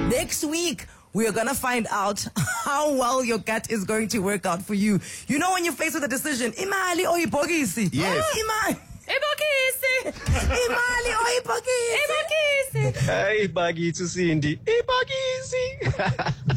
Next week, we are going to find out how well your gut is going to work out for you. You know when you're faced with a decision, imali or ibhokisi? Yes. Imali. Ibhokisi. Imali or ibhokisi? Ibhokisi. Hey, Bagithi Cindy. Ibhokisi.